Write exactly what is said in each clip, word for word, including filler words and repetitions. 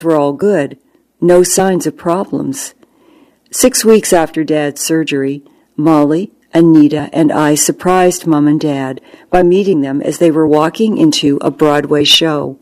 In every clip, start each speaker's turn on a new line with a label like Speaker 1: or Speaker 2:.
Speaker 1: were all good. No signs of problems. Six weeks after Dad's surgery, Molly, Anita, and I surprised Mom and Dad by meeting them as they were walking into a Broadway show.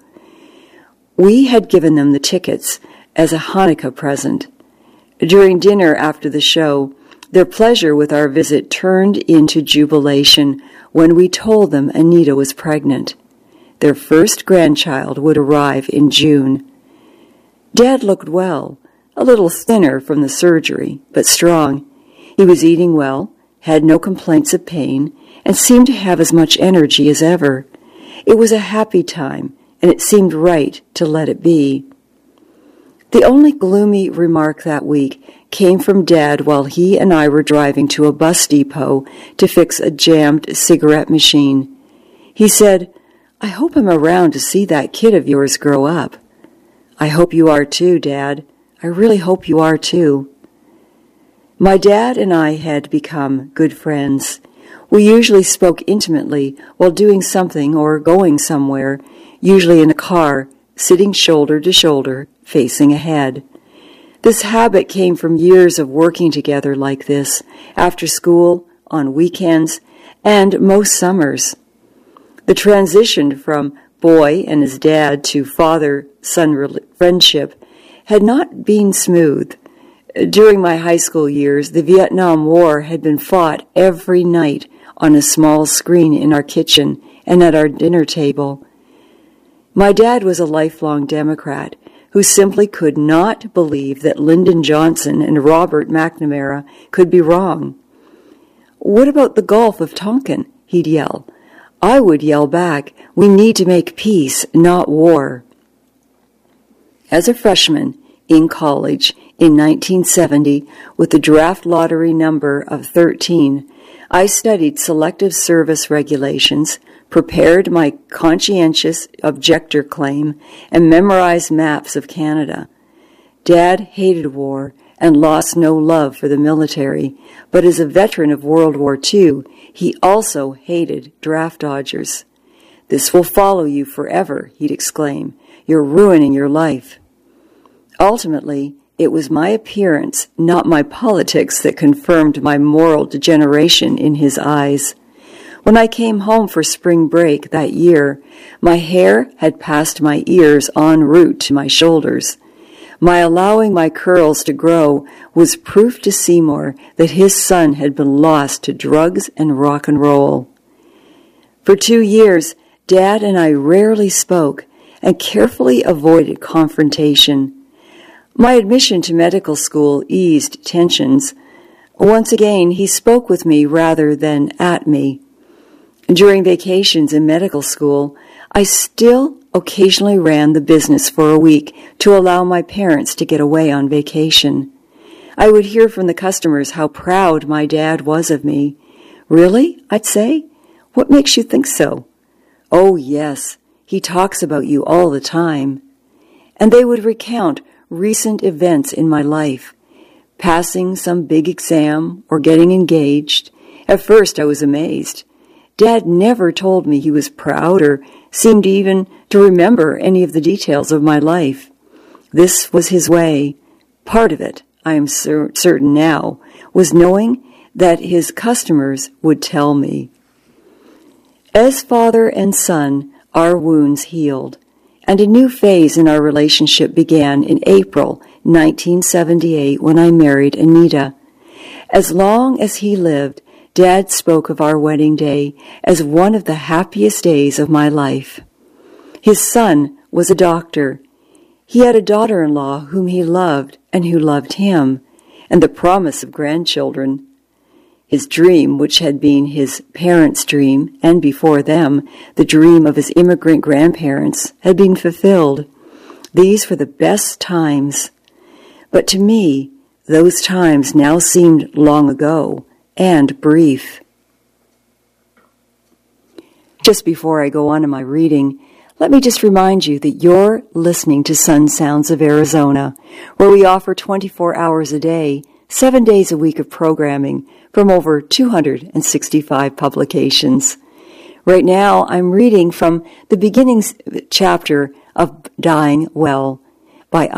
Speaker 1: We had given them the tickets as a Hanukkah present. During dinner after the show, their pleasure with our visit turned into jubilation when we told them Anita was pregnant. Their first grandchild would arrive in June. Dad looked well, a little thinner from the surgery, but strong. He was eating well, had no complaints of pain, and seemed to have as much energy as ever. It was a happy time, and it seemed right to let it be. The only gloomy remark that week came from Dad while he and I were driving to a bus depot to fix a jammed cigarette machine. He said, "I hope I'm around to see that kid of yours grow up." "I hope you are too, Dad. I really hope you are too." My dad and I had become good friends. We usually spoke intimately while doing something or going somewhere, usually in a car, sitting shoulder to shoulder, facing ahead. This habit came from years of working together like this, after school, on weekends, and most summers. The transition from boy and his dad to father-son friendship had not been smooth. During my high school years, the Vietnam War had been fought every night on a small screen in our kitchen and at our dinner table. My dad was a lifelong Democrat who simply could not believe that Lyndon Johnson and Robert McNamara could be wrong. "What about the Gulf of Tonkin?" he'd yell. I would yell back, "We need to make peace, not war." As a freshman in college in nineteen seventy, with the draft lottery number of thirteen, I studied selective service regulations, prepared my conscientious objector claim, and memorized maps of Canada. Dad hated war and lost no love for the military, but as a veteran of World War Two, he also hated draft dodgers. "This will follow you forever," he'd exclaim. "You're ruining your life." Ultimately, it was my appearance, not my politics, that confirmed my moral degeneration in his eyes. When I came home for spring break that year, my hair had passed my ears en route to my shoulders. My allowing my curls to grow was proof to Seymour that his son had been lost to drugs and rock and roll. For two years, Dad and I rarely spoke and carefully avoided confrontation. My admission to medical school eased tensions. Once again, he spoke with me rather than at me. During vacations in medical school, I still occasionally ran the business for a week to allow my parents to get away on vacation. I would hear from the customers how proud my dad was of me. "Really?" I'd say. "What makes you think so?" "Oh, yes, he talks about you all the time." And they would recount recent events in my life, passing some big exam or getting engaged. At first I was amazed. Dad never told me he was proud or seemed even to remember any of the details of my life. This was his way. Part of it, I am cer- certain now, was knowing that his customers would tell me. As father and son, our wounds healed, and a new phase in our relationship began in April nineteen seventy-eight when I married Anita. As long as he lived, Dad spoke of our wedding day as one of the happiest days of my life. His son was a doctor. He had a daughter-in-law whom he loved and who loved him, and the promise of grandchildren. His dream, which had been his parents' dream, and before them, the dream of his immigrant grandparents, had been fulfilled. These were the best times. But to me, those times now seemed long ago and brief. Just before I go on in my reading, let me just remind you that you're listening to Sun Sounds of Arizona, where we offer twenty-four hours a day, seven days a week of programming from over two hundred sixty-five publications. Right now, I'm reading from the beginning chapter of Dying Well, by